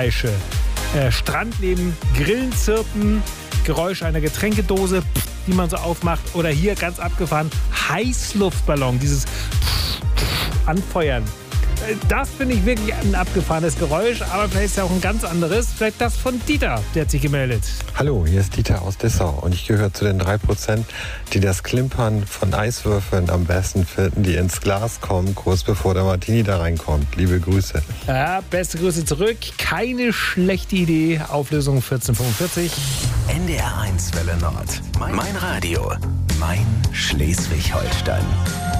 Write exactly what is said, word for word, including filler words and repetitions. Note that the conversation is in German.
Geräusche. Äh, Strandleben, Grillen zirpen, Geräusch einer Getränkedose, die man so aufmacht. Oder hier ganz abgefahren, Heißluftballon, dieses Anfeuern. Das finde ich wirklich ein abgefahrenes Geräusch, aber vielleicht ist ja auch ein ganz anderes. Vielleicht das von Dieter, der hat sich gemeldet. Hallo, hier ist Dieter aus Dessau und ich gehöre zu den drei Prozent, die das Klimpern von Eiswürfeln am besten finden, die ins Glas kommen, kurz bevor der Martini da reinkommt. Liebe Grüße. Ja, beste Grüße zurück. Keine schlechte Idee. Auflösung vierzehn fünfundvierzig. N D R eins Welle Nord. Mein, mein Radio. Mein Schleswig-Holstein.